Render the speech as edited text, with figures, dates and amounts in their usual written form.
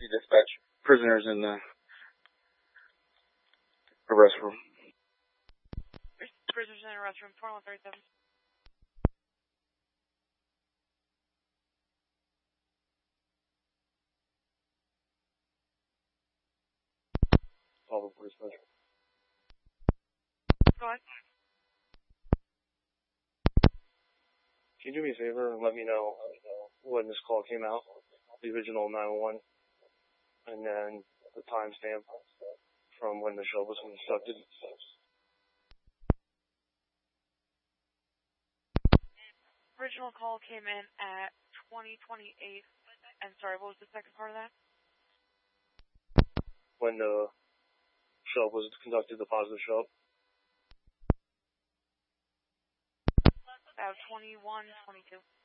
dispatch. Prisoners in the arrest room. Prisoners in the arrest room, 4137. All the police measure. Go ahead. Can you do me a favor and let me know when this call came out? The original 911. And then the timestamp from when the show was conducted. Original call came in at 20:28. And sorry, what was the second part of that? When the show was conducted, the positive show. About 21:22.